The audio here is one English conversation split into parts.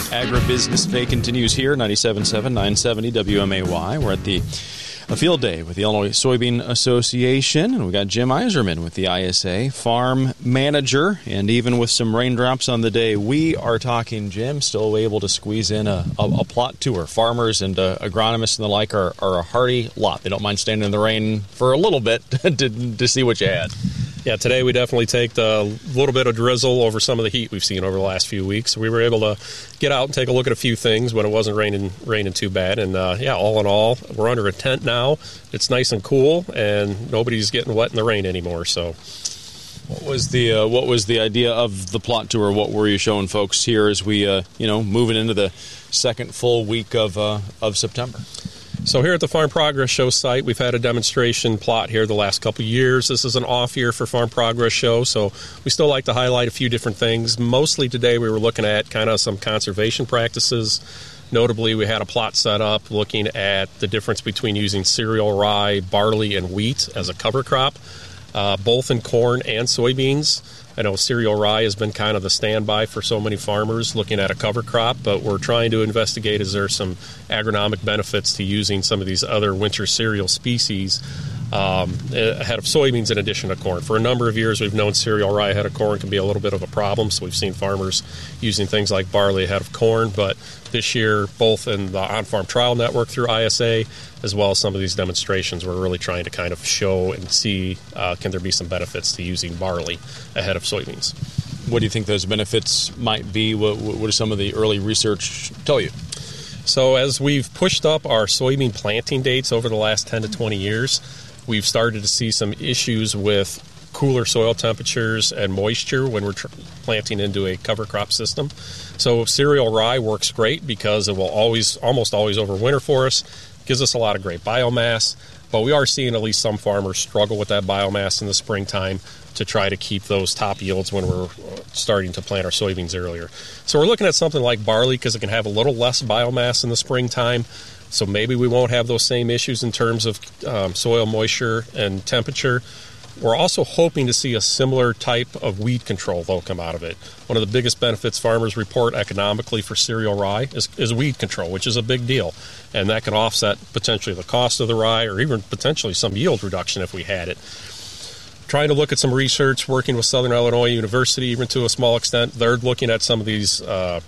Agribusiness Day continues here, 97.7, 970 WMAY. We're at a field day with the Illinois Soybean Association, and we got Jim Iserman with the ISA, farm manager, and even with some raindrops on the day, we are talking, Jim, still able to squeeze in a plot tour. Farmers and agronomists and the like are a hearty lot. They don't mind standing in the rain for a little bit to see what you had. Yeah, today we definitely take a little bit of drizzle over some of the heat we've seen over the last few weeks. We were able to get out and take a look at a few things when it wasn't raining too bad. And all in all, we're under a tent now. It's nice and cool, and nobody's getting wet in the rain anymore. So, what was the idea of the plot tour? What were you showing folks here as we moving into the second full week of September? So here at the Farm Progress Show site, we've had a demonstration plot here the last couple of years. This is an off year for Farm Progress Show, so we still like to highlight a few different things. Mostly today we were looking at kind of some conservation practices. Notably, we had a plot set up looking at the difference between using cereal rye, barley, and wheat as a cover crop, both in corn and soybeans. I know cereal rye has been kind of the standby for so many farmers looking at a cover crop, but we're trying to investigate, is there some agronomic benefits to using some of these other winter cereal species ahead of soybeans in addition to corn. For a number of years, we've known cereal rye ahead of corn can be a little bit of a problem, so we've seen farmers using things like barley ahead of corn, but this year, both in the on-farm trial network through ISA, as well as some of these demonstrations, we're really trying to kind of show and see can there be some benefits to using barley ahead of soybeans. What do you think those benefits might be? What does some of the early research tell you? So as we've pushed up our soybean planting dates over the last 10 to 20 years, we've started to see some issues with cooler soil temperatures and moisture when we're planting into a cover crop system. So cereal rye works great because it will almost always overwinter for us, gives us a lot of great biomass, but we are seeing at least some farmers struggle with that biomass in the springtime to try to keep those top yields when we're starting to plant our soybeans earlier. So we're looking at something like barley because it can have a little less biomass in the springtime. So maybe we won't have those same issues in terms of soil moisture and temperature. We're also hoping to see a similar type of weed control, though, come out of it. One of the biggest benefits farmers report economically for cereal rye is weed control, which is a big deal. And that can offset potentially the cost of the rye or even potentially some yield reduction if we had it. Trying to look at some research, working with Southern Illinois University, even to a small extent. They're looking at some of these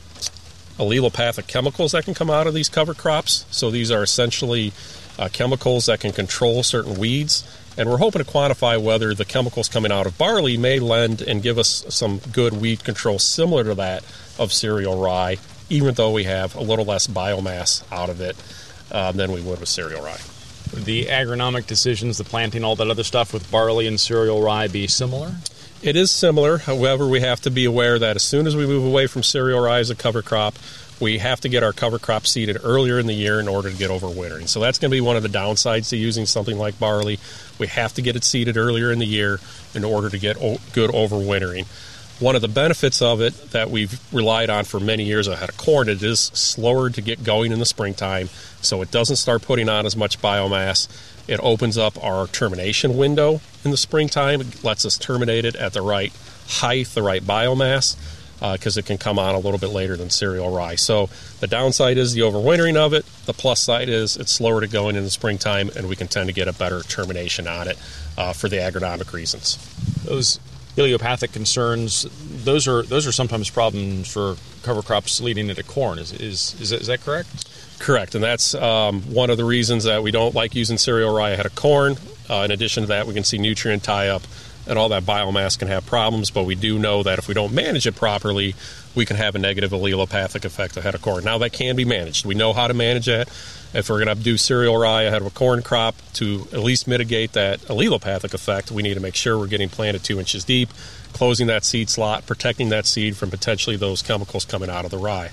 allelopathic chemicals that can come out of these cover crops. So these are essentially chemicals that can control certain weeds. And we're hoping to quantify whether the chemicals coming out of barley may lend and give us some good weed control similar to that of cereal rye, even though we have a little less biomass out of it than we would with cereal rye. The agronomic decisions, the planting, all that other stuff with barley and cereal rye be similar? It is similar. However, we have to be aware that as soon as we move away from cereal rye as a cover crop, we have to get our cover crop seeded earlier in the year in order to get overwintering. So that's going to be one of the downsides to using something like barley. We have to get it seeded earlier in the year in order to get good overwintering. One of the benefits of it that we've relied on for many years ahead of corn, it is slower to get going in the springtime, so it doesn't start putting on as much biomass. It opens up our termination window in the springtime. It lets us terminate it at the right height, the right biomass, because it can come on a little bit later than cereal rye. So the downside is the overwintering of it. The plus side is it's slower to go in the springtime, and we can tend to get a better termination on it for the agronomic reasons. Those allelopathic concerns, those are sometimes problems for cover crops leading into corn. Is that correct? Correct, and that's one of the reasons that we don't like using cereal rye ahead of corn. In addition to that, we can see nutrient tie-up, and all that biomass can have problems, but we do know that if we don't manage it properly, we can have a negative allelopathic effect ahead of corn. Now, that can be managed. We know how to manage that. If we're going to do cereal rye ahead of a corn crop to at least mitigate that allelopathic effect, we need to make sure we're getting planted 2 inches deep, closing that seed slot, protecting that seed from potentially those chemicals coming out of the rye.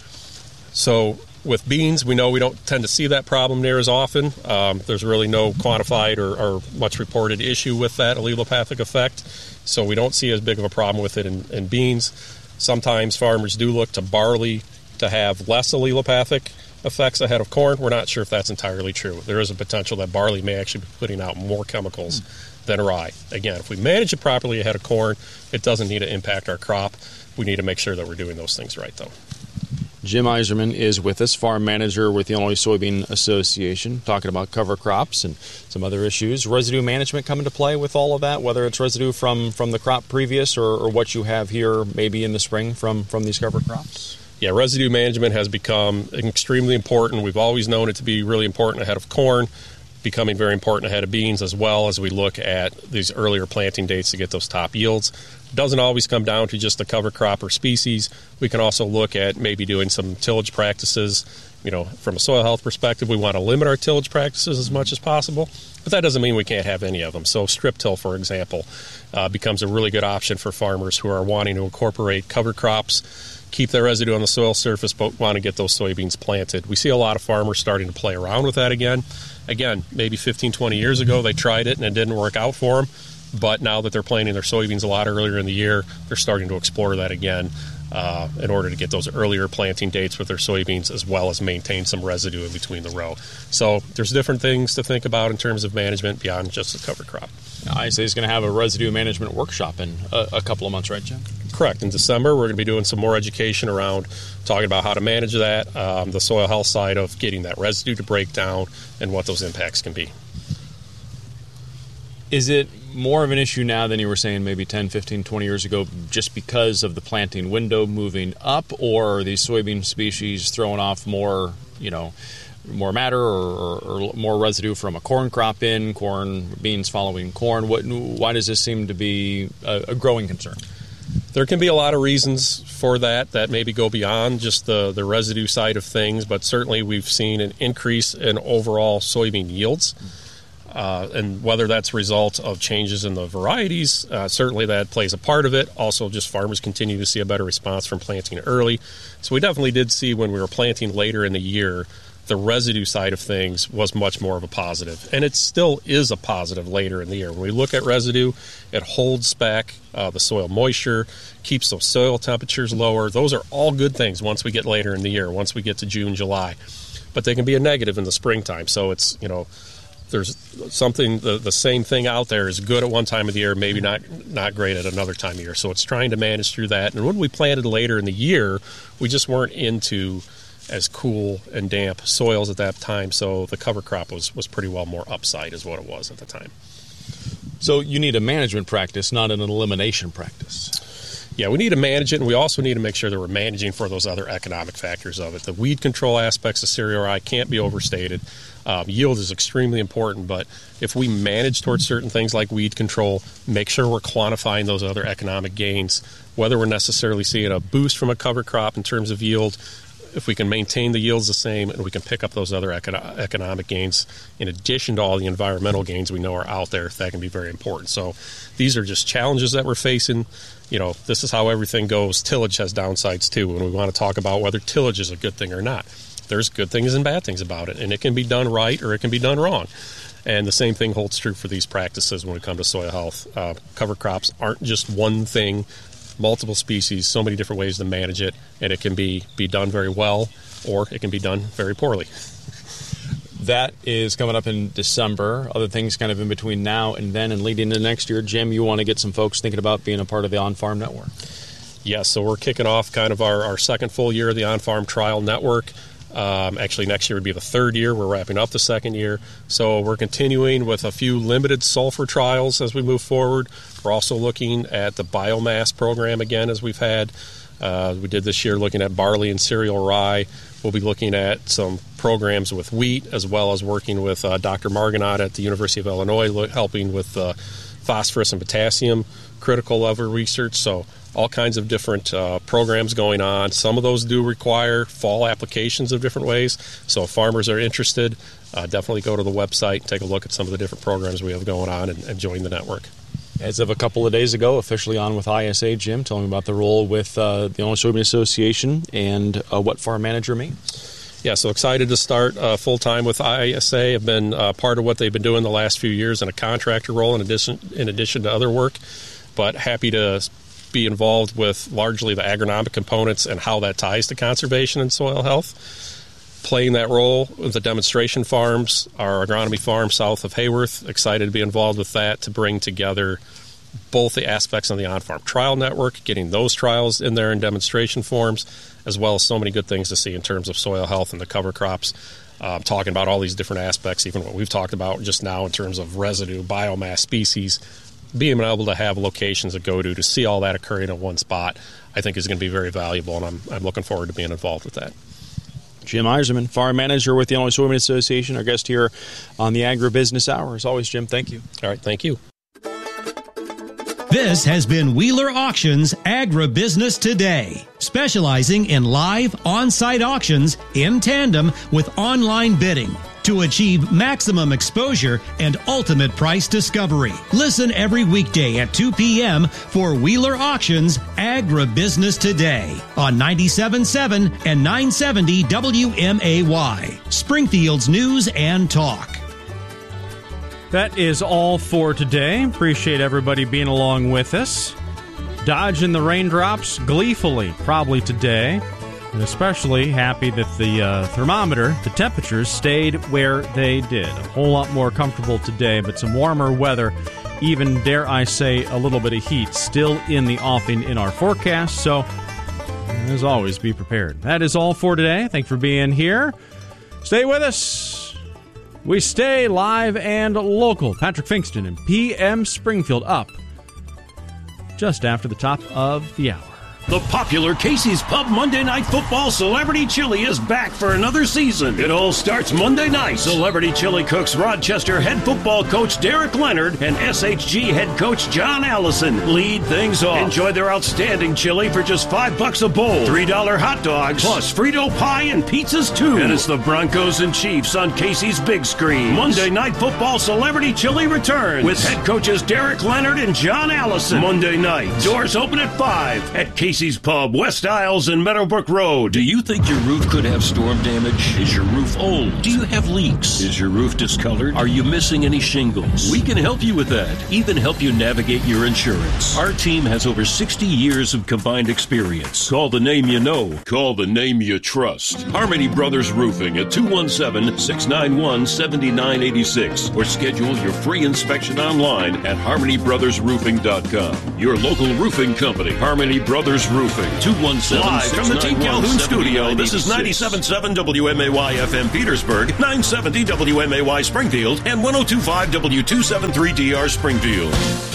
So with beans, we know we don't tend to see that problem near as often. There's really no quantified or much reported issue with that allelopathic effect, so we don't see as big of a problem with it in beans. Sometimes farmers do look to barley to have less allelopathic effects ahead of corn. We're not sure if that's entirely true. There is a potential that barley may actually be putting out more chemicals than rye. Again, if we manage it properly ahead of corn, it doesn't need to impact our crop. We need to make sure that we're doing those things right, though. Jim Iserman is with us, farm manager with the Illinois Soybean Association, talking about cover crops and some other issues. Residue management come into play with all of that, whether it's residue from the crop previous or what you have here maybe in the spring from these cover crops? Yeah, residue management has become extremely important. We've always known it to be really important ahead of corn, becoming very important ahead of beans, as well as we look at these earlier planting dates to get those top yields. It doesn't always come down to just the cover crop or species. We can also look at maybe doing some tillage practices. From a soil health perspective, we want to limit our tillage practices as much as possible, but that doesn't mean we can't have any of them. So strip till, for example, becomes a really good option for farmers who are wanting to incorporate cover crops, keep their residue on the soil surface, but want to get those soybeans planted. We see a lot of farmers starting to play around with that again. Again, maybe 15, 20 years ago, they tried it and it didn't work out for them. But now that they're planting their soybeans a lot earlier in the year, they're starting to explore that again in order to get those earlier planting dates with their soybeans, as well as maintain some residue in between the row. So there's different things to think about in terms of management beyond just the cover crop. ISA is going to have a residue management workshop in a couple of months, right, Jim? Correct. In December, we're going to be doing some more education around talking about how to manage that, the soil health side of getting that residue to break down, and what those impacts can be. Is it more of an issue now than you were saying maybe 10, 15, 20 years ago just because of the planting window moving up, or are these soybean species throwing off more matter or more residue from a corn crop beans following corn? Why does this seem to be a growing concern? There can be a lot of reasons for that maybe go beyond just the residue side of things, but certainly we've seen an increase in overall soybean yields. And whether that's a result of changes in the varieties, certainly that plays a part of it. Also, just farmers continue to see a better response from planting early. So we definitely did see when we were planting later in the year, the residue side of things was much more of a positive. And it still is a positive later in the year. When we look at residue, it holds back the soil moisture, keeps those soil temperatures lower. Those are all good things once we get later in the year, once we get to June, July. But they can be a negative in the springtime. So it's, there's something, the same thing out there is good at one time of the year, maybe not great at another time of year. So it's trying to manage through that. And when we planted later in the year, we just weren't into as cool and damp soils at that time, so the cover crop was pretty well more upside is what it was at the time. So you need a management practice, not an elimination practice. Yeah, we need to manage it, and we also need to make sure that we're managing for those other economic factors of it. The weed control aspects of cereal rye can't be overstated. Yield is extremely important, but if we manage towards certain things like weed control, make sure we're quantifying those other economic gains, whether we're necessarily seeing a boost from a cover crop in terms of yield, if we can maintain the yields the same and we can pick up those other economic gains in addition to all the environmental gains we know are out there, that can be very important. So these are just challenges that we're facing. This is how everything goes. Tillage has downsides too, and we want to talk about whether tillage is a good thing or not. There's good things and bad things about it, and it can be done right or it can be done wrong. And the same thing holds true for these practices when it comes to soil health. Cover crops aren't just one thing. Multiple species, so many different ways to manage it, and it can be done very well, or it can be done very poorly. That is coming up in December. Other things kind of in between now and then and leading into next year. Jim, you want to get some folks thinking about being a part of the On-Farm Network? Yes, so we're kicking off kind of our second full year of the On-Farm Trial Network. Actually, next year would be the third year. We're wrapping up the second year. So we're continuing with a few limited sulfur trials as we move forward. We're also looking at the biomass program again, as we've had. We did this year looking at barley and cereal rye. We'll be looking at some programs with wheat, as well as working with Dr. Margonaut at the University of Illinois, helping with phosphorus and potassium critical level research. So all kinds of different programs going on. Some of those do require fall applications of different ways. So if farmers are interested, definitely go to the website and take a look at some of the different programs we have going on and join the network. As of a couple of days ago, officially on with ISA, Jim, tell me about the role with the Illinois Soybean Association and what farm manager means. Yeah, so excited to start full-time with ISA. I've been part of what they've been doing the last few years in a contractor role in addition to other work, but happy to be involved with largely the agronomic components and how that ties to conservation and soil health. Playing that role with the demonstration farms, our agronomy farm south of Hayworth. Excited to be involved with that to bring together both the aspects of the on-farm trial network, getting those trials in there in demonstration forms, as well as so many good things to see in terms of soil health and the cover crops. Talking about all these different aspects, even what we've talked about just now in terms of residue, biomass, species, being able to have locations to go to see all that occurring in one spot, I think is going to be very valuable, and I'm looking forward to being involved with that. Jim Iserman, Farm Manager with the Illinois Soybean Association, our guest here on the Agribusiness Hour. As always, Jim, thank you. All right, thank you. This has been Wheeler Auctions Agribusiness Today, specializing in live on-site auctions in tandem with online bidding to achieve maximum exposure and ultimate price discovery. Listen every weekday at 2 p.m. for Wheeler Auctions Agribusiness Today on 97.7 and 970 WMAY, Springfield's News and Talk. That is all for today. Appreciate everybody being along with us. Dodging the raindrops gleefully, probably today. And especially happy that the thermometer, the temperatures, stayed where they did. A whole lot more comfortable today, but some warmer weather, even, dare I say, a little bit of heat still in the offing in our forecast. So, as always, be prepared. That is all for today. Thanks for being here. Stay with us. We stay live and local. Patrick Finkston and PM Springfield up just after the top of the hour. The popular Casey's Pub Monday Night Football Celebrity Chili is back for another season. It all starts Monday night. Celebrity Chili cooks Rochester head football coach Derek Leonard and SHG head coach John Allison lead things off. Enjoy their outstanding chili for just $5 a bowl. $3 hot dogs, plus Frito pie and pizzas too. And it's the Broncos and Chiefs on Casey's big screen. Monday Night Football Celebrity Chili returns with head coaches Derek Leonard and John Allison. Monday night. Doors open at 5 at Casey's Pub, West Isles and Meadowbrook Road. Do you think your roof could have storm damage? Is your roof old? Do you have leaks? Is your roof discolored? Are you missing any shingles? We can help you with that. Even help you navigate your insurance. Our team has over 60 years of combined experience. Call the name you know. Call the name you trust. Harmony Brothers Roofing at 217-691-7986 or schedule your free inspection online at harmonybrothersroofing.com. Your local roofing company, Harmony Brothers Roofing, 217. Live from the Team Calhoun studio, this is 97.7 WMAY FM Petersburg, 970 WMAY Springfield, and 102.5 W273DR Springfield.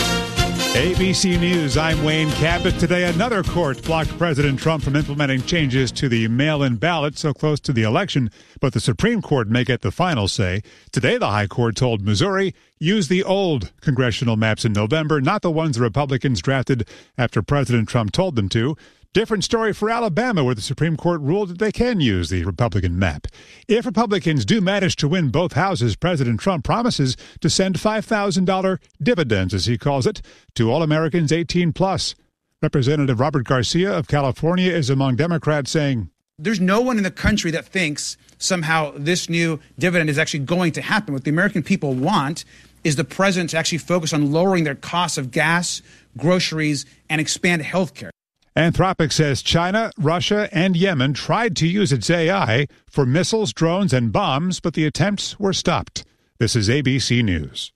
ABC News, I'm Wayne Cabot. Today, another court blocked President Trump from implementing changes to the mail-in ballot so close to the election, but the Supreme Court may get the final say. Today, the High Court told Missouri, use the old congressional maps in November, not the ones the Republicans drafted after President Trump told them to. Different story for Alabama, where the Supreme Court ruled that they can use the Republican map. If Republicans do manage to win both houses, President Trump promises to send $5,000 dividends, as he calls it, to all Americans 18+. Representative Robert Garcia of California is among Democrats saying, there's no one in the country that thinks somehow this new dividend is actually going to happen. What the American people want is the president to actually focus on lowering their costs of gas, groceries, and expand health care. Anthropic says China, Russia, and Yemen tried to use its AI for missiles, drones, and bombs, but the attempts were stopped. This is ABC News.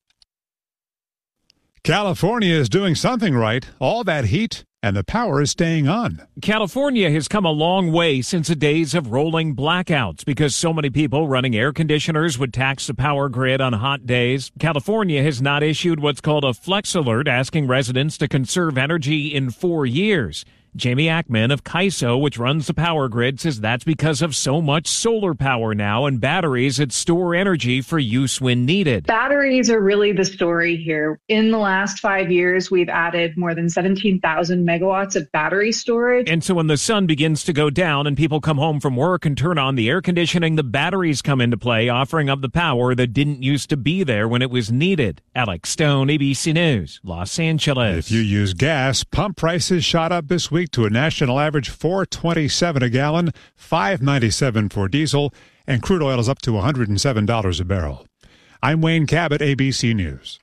California is doing something right. All that heat, and the power is staying on. California has come a long way since the days of rolling blackouts because so many people running air conditioners would tax the power grid on hot days. California has not issued what's called a flex alert asking residents to conserve energy in 4 years. Jamie Ackman of CAISO, which runs the power grid, says that's because of so much solar power now and batteries that store energy for use when needed. Batteries are really the story here. In the last 5 years, we've added more than 17,000 megawatts of battery storage. And so when the sun begins to go down and people come home from work and turn on the air conditioning, the batteries come into play, offering up the power that didn't used to be there when it was needed. Alex Stone, ABC News, Los Angeles. If you use gas, pump prices shot up this week to a national average $4.27 a gallon, $5.97 for diesel, and crude oil is up to $107 a barrel. I'm Wayne Cabot, ABC News.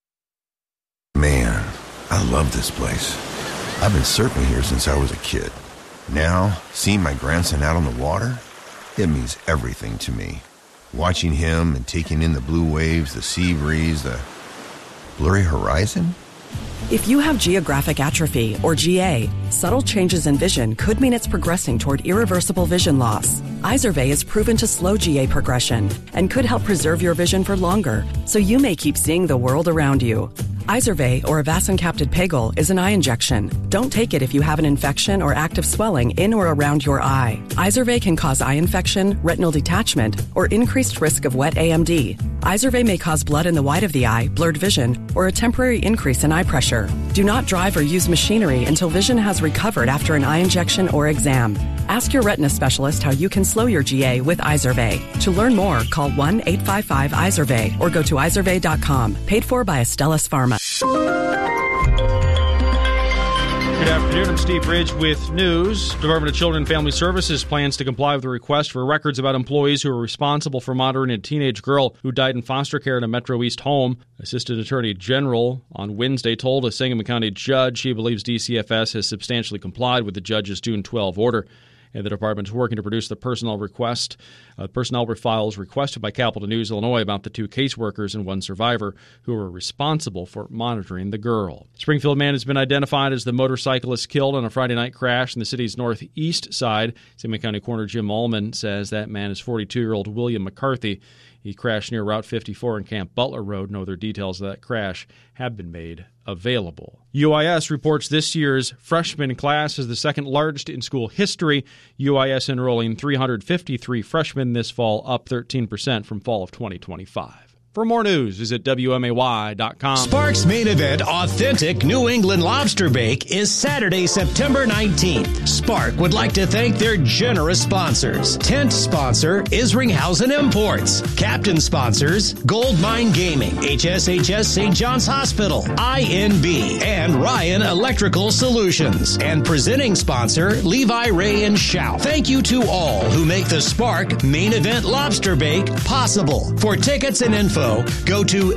Man, I love this place. I've been surfing here since I was a kid. Now, seeing my grandson out on the water, it means everything to me. Watching him and taking in the blue waves, the sea breeze, the blurry horizon. If you have geographic atrophy, or GA, subtle changes in vision could mean it's progressing toward irreversible vision loss. Izervay is proven to slow GA progression and could help preserve your vision for longer, so you may keep seeing the world around you. Izervay, or avacincaptad pegol, is an eye injection. Don't take it if you have an infection or active swelling in or around your eye. Izervay can cause eye infection, retinal detachment, or increased risk of wet AMD. Izervay may cause blood in the white of the eye, blurred vision, or a temporary increase in eye pressure. Do not drive or use machinery until vision has recovered after an eye injection or exam. Ask your retina specialist how you can slow your GA with Izervay. To learn more, call 1-855-IZERVAY or go to izervay.com. Paid for by Astellas Pharma. Good afternoon. I'm Steve Ridge with news. Department of Children and Family Services plans to comply with a request for records about employees who are responsible for monitoring a teenage girl who died in foster care in a Metro East home. Assistant Attorney General on Wednesday told a Sangamon County judge she believes DCFS has substantially complied with the judge's June 12 order. And the department is working to produce the personnel files requested by Capital News Illinois about the 2 caseworkers and 1 survivor who were responsible for monitoring the girl. Springfield man has been identified as the motorcyclist killed in a Friday night crash in the city's northeast side. Sangamon County Coroner Jim Ullman says that man is 42-year-old William McCarthy. He crashed near Route 54 and Camp Butler Road. No other details of that crash have been made available. UIS reports this year's freshman class is the second largest in school history. UIS enrolling 353 freshmen this fall, up 13% from fall of 2025. For more news, visit WMAY.com. Spark's main event, Authentic New England Lobster Bake, is Saturday, September 19th. Spark would like to thank their generous sponsors. Tent sponsor, Isringhausen Imports. Captain sponsors, Gold Mine Gaming, HSHS St. John's Hospital, INB, and Ryan Electrical Solutions. And presenting sponsor, Levi Ray and Shout. Thank you to all who make the Spark main event Lobster Bake possible. For tickets and info, go to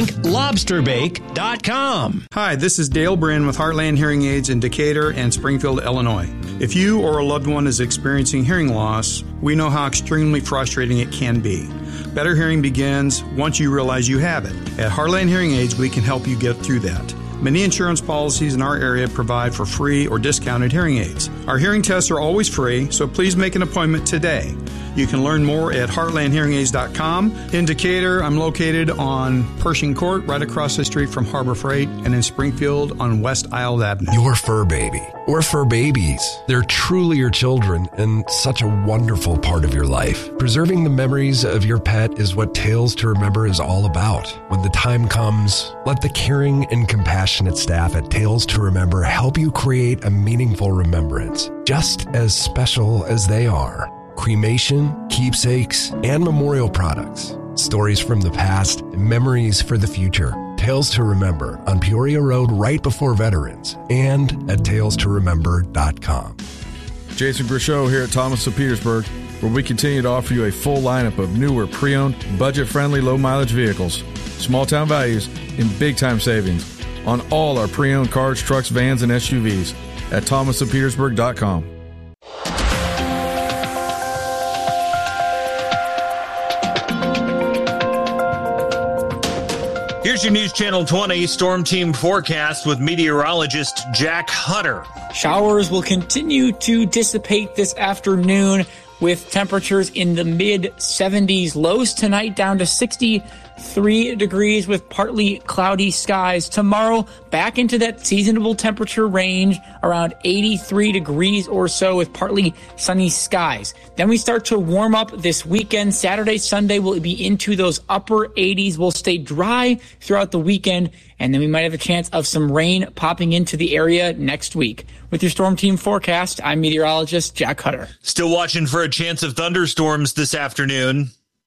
thinklobsterbake.com. Hi, this is Dale Bryn with Heartland Hearing Aids in Decatur and Springfield, Illinois. If you or a loved one is experiencing hearing loss, we know how extremely frustrating it can be. Better hearing begins once you realize you have it. At Heartland Hearing Aids, we can help you get through that. Many insurance policies in our area provide for free or discounted hearing aids. Our hearing tests are always free, so please make an appointment today. You can learn more at heartlandhearingaids.com. In Decatur, I'm located on Pershing Court, right across the street from Harbor Freight, and in Springfield on West Isles Avenue. Your fur baby, or fur babies. They're truly your children and such a wonderful part of your life. Preserving the memories of your pet is what Tales to Remember is all about. When the time comes, let the caring and compassionate staff at Tales to Remember help you create a meaningful remembrance, just as special as they are. Cremation, keepsakes, and memorial products. Stories from the past, memories for the future. Tales to Remember on Peoria Road right before Veterans and at talestoremember.com. Jason Grishow here at Thomas of Petersburg, where we continue to offer you a full lineup of newer pre-owned, budget-friendly, low-mileage vehicles, small-town values, and big-time savings on all our pre-owned cars, trucks, vans, and SUVs at thomasofpetersburg.com. Here's your News Channel 20 Storm Team forecast with meteorologist Jack Hutter. Showers will continue to dissipate this afternoon with temperatures in the mid-70s. Lows tonight down to 63 degrees with partly cloudy skies. Tomorrow, back into that seasonable temperature range, around 83 degrees or so with partly sunny skies. Then we start to warm up this weekend. Saturday, Sunday will be into those upper 80s. We'll stay dry throughout the weekend, and then we might have a chance of some rain popping into the area next week. With your Storm Team forecast, I'm meteorologist Jack Hutter. Still watching for a chance of thunderstorms this afternoon.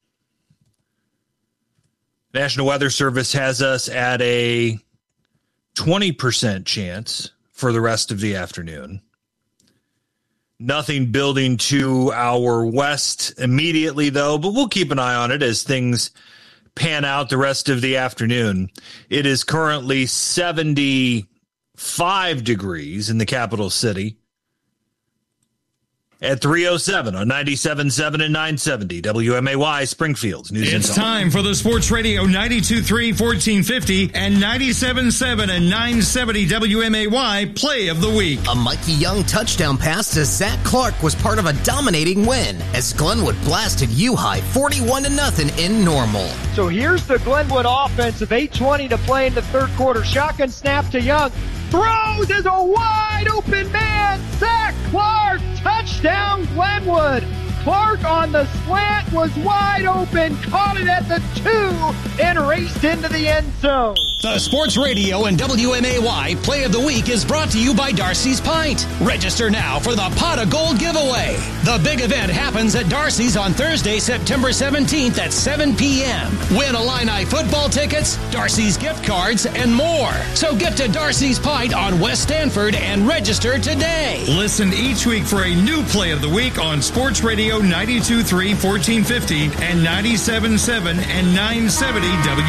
National Weather Service has us at a 20% chance for the rest of the afternoon. Nothing building to our west immediately, though, but we'll keep an eye on it as things pan out the rest of the afternoon. It is currently 75 degrees in the capital city. at 3:07 on 97.7 and 970 WMAY Springfield. News it's and Talk. time for the Sports Radio 92.3 1450 and 97.7 and 970 WMAY Play of the Week. A Mikey Young touchdown pass to Zach Clark was part of a dominating win as Glenwood blasted U-High 41-0 in Normal. So here's the Glenwood offense of 8:20 to play in the third quarter. Shotgun snap to Young. Throws is a wide open man. Zach Clark, touchdown Glenwood. Clark on the slant was wide open, caught it at the 2 and raced into the end zone. The Sports Radio and WMAY Play of the Week is brought to you by Darcy's Pint. Register now for the Pot of Gold giveaway. The big event happens at Darcy's on Thursday, September 17th at 7 p.m. Win Illini football tickets, Darcy's gift cards, and more. So get to Darcy's Pint on West Stanford and register today. Listen each week for a new Play of the Week on Sports Radio 92.3 1450 and 97.7 and 970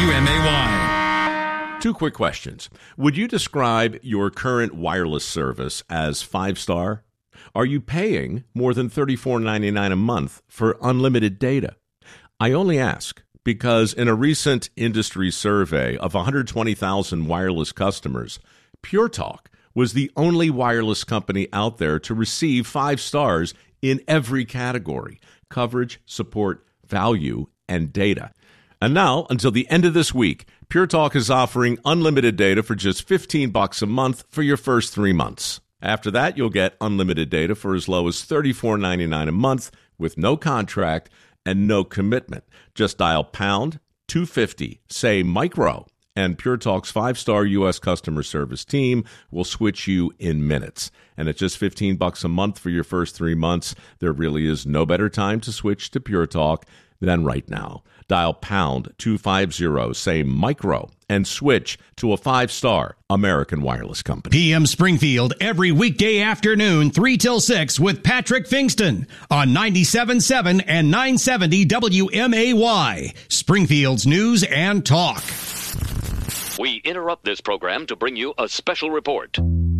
WMAY. Two quick questions. Would you describe your current wireless service as 5-star? Are you paying more than $34.99 a month for unlimited data? I only ask because in a recent industry survey of 120,000 wireless customers, Pure Talk was the only wireless company out there to receive 5 stars in every category: coverage, support, value, and data. And now, until the end of this week, Pure Talk is offering unlimited data for just $15 a month for your first 3 months. After that, you'll get unlimited data for as low as $34.99 a month with no contract and no commitment. Just dial pound 250, say micro, and Pure Talk's 5-star U.S. customer service team will switch you in minutes. And at just $15 a month for your first 3 months, there really is no better time to switch to Pure Talk than right now. Dial pound 250, say micro, and switch to a 5-star American wireless company. PM Springfield every weekday afternoon, 3 till 6 with Patrick Fingston on 97.7 and 970 WMAY, Springfield's News and Talk. We interrupt this program to bring you a special report.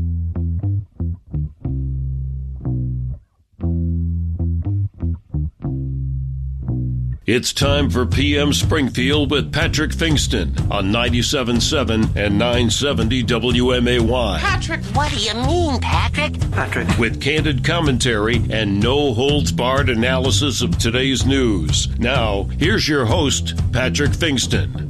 It's time for PM Springfield with Patrick Fingston on 97.7 and 970 WMAY. Patrick, what do you mean, Patrick? With candid commentary and no-holds-barred analysis of today's news. Now, here's your host, Patrick Fingston.